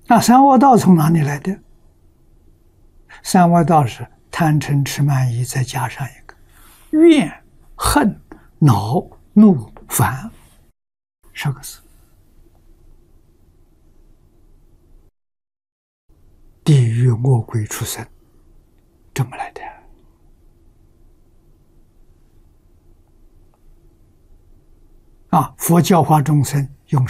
那三恶道从哪里来的？三恶道是贪嗔痴慢疑，再加上一个怨恨恼怒烦10个字，地狱恶鬼畜生这么来的。佛教化众生用